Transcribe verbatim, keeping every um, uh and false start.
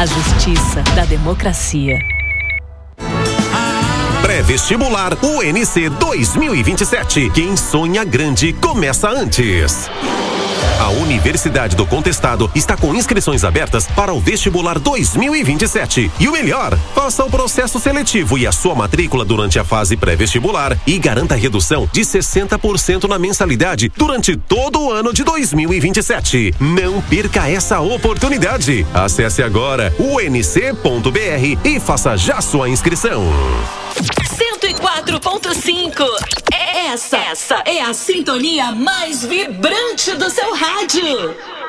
A justiça da democracia. Pré-vestibular U N C dois mil e vinte e sete. Quem sonha grande começa antes. A Universidade do Contestado está com inscrições abertas para o vestibular dois mil e vinte e sete. E o melhor, faça o processo seletivo e a sua matrícula durante a fase pré-vestibular e garanta redução de sessenta por cento na mensalidade durante todo o ano de dois mil e vinte e sete. Não perca essa oportunidade. Acesse agora u n c ponto b r e faça já sua inscrição. cento e quatro ponto cinco. Essa, essa é a sintonia mais vibrante do seu rádio.